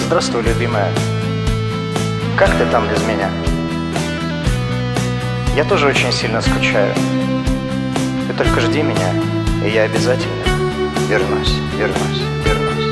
Здравствуй, любимая. Как ты там без меня? Я тоже очень сильно скучаю. Ты только жди меня, и я обязательно вернусь.